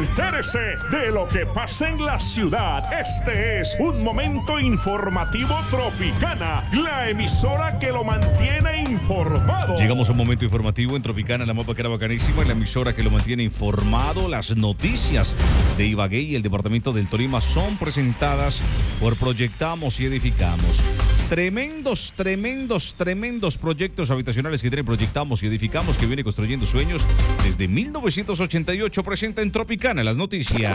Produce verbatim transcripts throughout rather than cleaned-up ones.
Entérese de lo que pasa en la ciudad. Este es un momento informativo Tropicana, la emisora que lo mantiene informado. Llegamos a un momento informativo en Tropicana, la más bacana, bacanísima, en la emisora que lo mantiene informado. Las noticias de Ibagué y el departamento del Tolima son presentadas por Proyectamos y Edificamos. Tremendos, tremendos, tremendos proyectos habitacionales que tiene Proyectamos y Edificamos, que viene construyendo sueños desde mil novecientos ochenta y ocho. Presenta en Tropicana las noticias.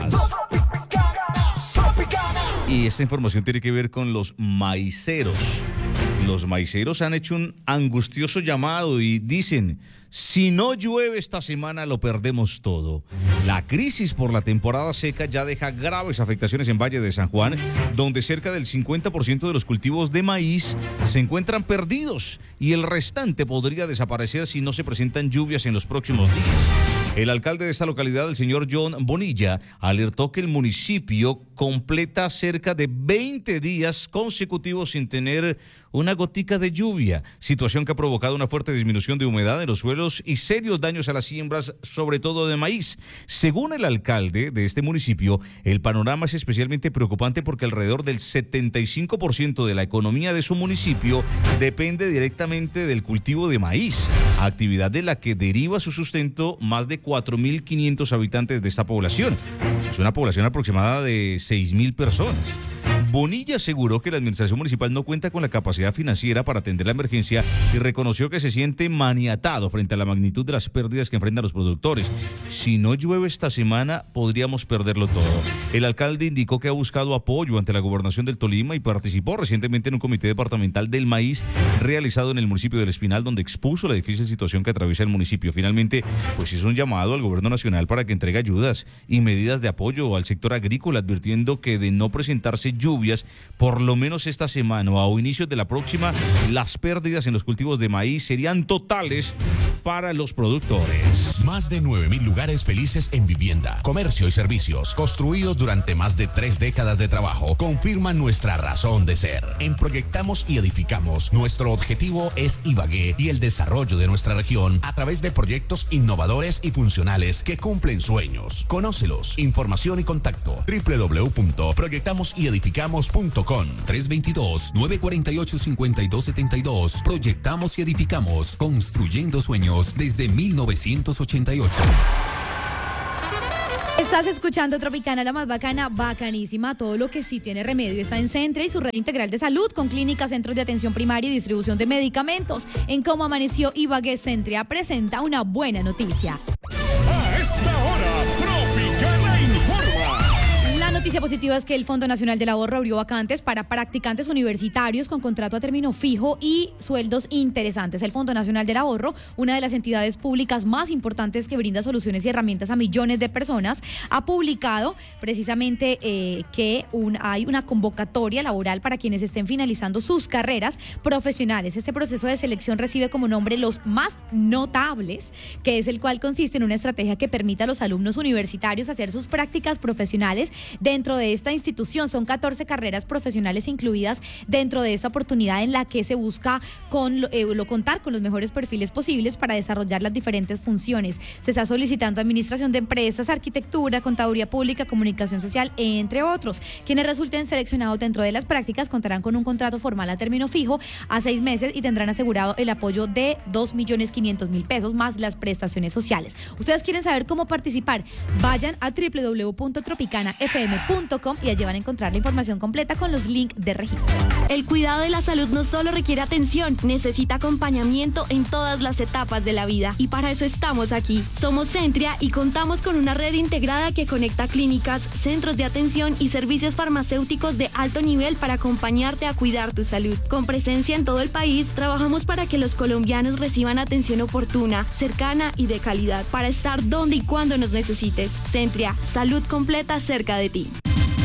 Y esta información tiene que ver con los maiceros. Los maiceros han hecho un angustioso llamado y dicen: si no llueve esta semana lo perdemos todo. La crisis por la temporada seca ya deja graves afectaciones en Valle de San Juan, donde cerca del cincuenta por ciento de los cultivos de maíz se encuentran perdidos y el restante podría desaparecer si no se presentan lluvias en los próximos días. El alcalde de esta localidad, el señor John Bonilla, alertó que el municipio completa cerca de veinte días consecutivos sin tener una gotica de lluvia, situación que ha provocado una fuerte disminución de humedad en los suelos y serios daños a las siembras, sobre todo de maíz. Según el alcalde de este municipio, el panorama es especialmente preocupante porque alrededor del setenta y cinco por ciento de la economía de su municipio depende directamente del cultivo de maíz, actividad de la que deriva su sustento más de cuatro mil quinientos habitantes de esta población. Es una población aproximada de seis mil personas. Bonilla aseguró que la administración municipal no cuenta con la capacidad financiera para atender la emergencia y reconoció que se siente maniatado frente a la magnitud de las pérdidas que enfrentan los productores. Si no llueve esta semana, podríamos perderlo todo. El alcalde indicó que ha buscado apoyo ante la gobernación del Tolima y participó recientemente en un comité departamental del maíz realizado en el municipio del Espinal, donde expuso la difícil situación que atraviesa el municipio. Finalmente, pues hizo un llamado al gobierno nacional para que entregue ayudas y medidas de apoyo al sector agrícola, advirtiendo que de no presentarse lluvias por lo menos esta semana o a inicios de la próxima, las pérdidas en los cultivos de maíz serían totales para los productores. Más de nueve mil lugares felices en vivienda, comercio y servicios, construidos durante más de tres décadas de trabajo, confirman nuestra razón de ser. En Proyectamos y Edificamos, nuestro objetivo es Ibagué y el desarrollo de nuestra región a través de proyectos innovadores y funcionales que cumplen sueños. Conócelos. Información y contacto: doble u doble u doble u punto proyectamos y edificamos punto com. tres dos dos, nueve cuatro ocho, cinco dos siete dos. Proyectamos y Edificamos, construyendo sueños desde mil novecientos ochenta y ocho. Estás escuchando Tropicana, la más bacana, bacanísima. Todo lo que sí tiene remedio está en Centria y su red integral de salud, con clínicas, centros de atención primaria y distribución de medicamentos. En Cómo Amaneció Ibagué, Centria presenta una buena noticia. A esta hora, Tropicana informa. La noticia positiva es que el Fondo Nacional del Ahorro abrió vacantes para practicantes universitarios con contrato a término fijo y sueldos interesantes. El Fondo Nacional del Ahorro, una de las entidades públicas más importantes que brinda soluciones y herramientas a millones de personas, ha publicado precisamente eh, que un, hay una convocatoria laboral para quienes estén finalizando sus carreras profesionales. Este proceso de selección recibe como nombre los más notables, que es el cual consiste en una estrategia que permita a los alumnos universitarios hacer sus prácticas profesionales dentro de esta institución. Son catorce carreras profesionales incluidas dentro de esta oportunidad, en la que se busca con eh, lo contar con los mejores perfiles posibles para desarrollar las diferentes funciones. Se está solicitando administración de empresas, arquitectura, contaduría pública, comunicación social, entre otros. Quienes resulten seleccionados dentro de las prácticas contarán con un contrato formal a término fijo a seis meses y tendrán asegurado el apoyo de dos millones quinientos mil pesos más las prestaciones sociales. ¿Ustedes quieren saber cómo participar? Vayan a doble u doble u doble u punto tropicana f m punto com y allí van a encontrar la información completa con los links de registro. El cuidado de la salud no solo requiere atención, necesita acompañamiento en todas las etapas de la vida. Y para eso estamos aquí. Somos Centria y contamos con una red integrada que conecta clínicas, centros de atención y servicios farmacéuticos de alto nivel para acompañarte a cuidar tu salud. Con presencia en todo el país, trabajamos para que los colombianos reciban atención oportuna, cercana y de calidad, para estar donde y cuando nos necesites. Centria, salud completa cerca de ti.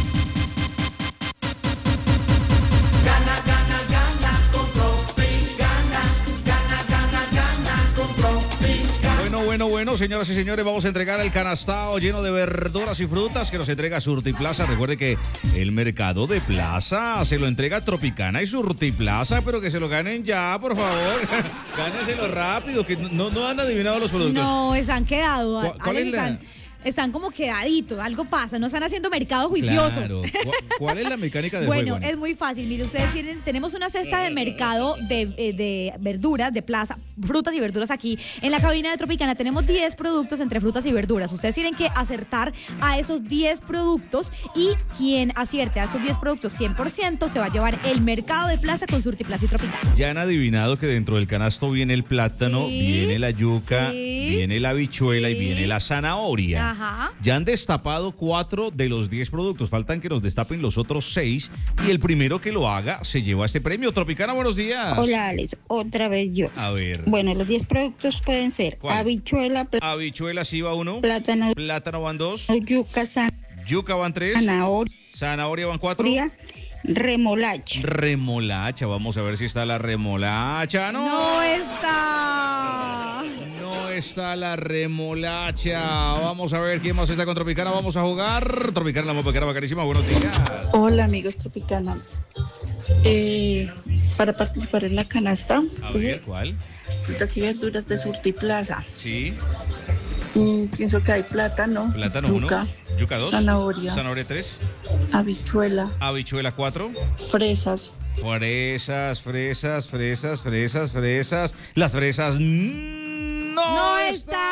Gana, gana, gana con Tropicana. Gana, gana, gana con Tropicana. Bueno, bueno, bueno, señoras y señores, vamos a entregar el canastado lleno de verduras y frutas que nos entrega Surtiplaza. Recuerde que el mercado de plaza se lo entrega Tropicana y Surtiplaza, pero que se lo ganen ya, por favor. Gánenselo rápido, que no, no han adivinado los productos. No, se han quedado. ¿Cuál, cuál es la...? están como quedaditos, algo pasa, no están haciendo mercado juiciosos. Claro. ¿Cu- ¿Cuál es la mecánica del Bueno, juego? es muy fácil. Mire, ustedes tienen, tenemos una cesta de mercado de, eh, de verduras, de plaza, frutas y verduras aquí en la cabina de Tropicana. Tenemos diez productos entre frutas y verduras. Ustedes tienen que acertar a esos diez productos y quien acierte a estos diez productos cien por ciento se va a llevar el mercado de plaza con Surtiplaza y Tropicana. Ya han adivinado que dentro del canasto viene el plátano, Sí, viene la yuca, sí, viene la habichuela sí. y viene la zanahoria. Ajá. Ya han destapado cuatro de los diez productos. Faltan que nos destapen los otros seis. Y el primero que lo haga se lleva este premio. Tropicana, buenos días. Hola Alex, otra vez yo. A ver. Bueno, los diez productos pueden ser ¿Cuál? habichuela, pl- Habichuela sí va uno. plátano, Plátano van dos. yuca, Yuca van tres. zanahoria, Zanahoria van cuatro. remolacha. Remolacha. Vamos a ver si está la remolacha. No. No está. No está la remolacha. Vamos a ver quién más está con Tropicana. Vamos a jugar. Tropicana, la mopecara bacarísima. Buenos días. Hola amigos Tropicana. Eh, para participar en la canasta A de ver, ¿cuál? frutas y verduras de Surtiplaza, Sí. mm, pienso que hay plátano, Plátano yuca, uno. Yuca dos. zanahoria, Zanahoria tres. habichuela, Habichuela cuatro. fresas. Fresas, fresas, fresas, fresas, fresas. Las fresas mm, no, No están.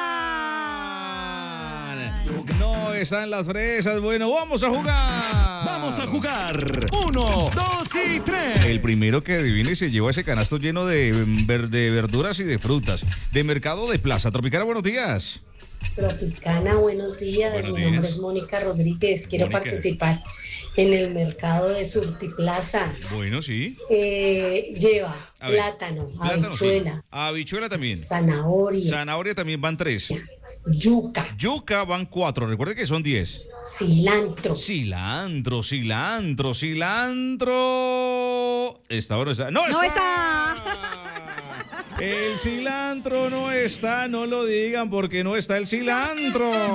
están. No están las fresas. Bueno, vamos a jugar. Vamos a jugar. Uno, dos y tres. El primero que adivine se lleva ese canasto lleno de, mm, ver- de verduras y de frutas. De Mercado de Plaza. Tropicana, buenos días. Tropicana, buenos días. Buenos Mi días. nombre es Mónica Rodríguez. Quiero Mónica. participar en el mercado de Surtiplaza. Bueno, sí. Eh, lleva A ver, plátano, Plátano, habichuela, sí. Habichuela también. zanahoria, Zanahoria también van tres. yuca, Yuca van cuatro. Recuerde que son diez. cilantro, Cilantro, cilantro, cilantro. Esta hora está. ¡No, No está! está. El cilantro no está, no lo digan porque no está el cilantro.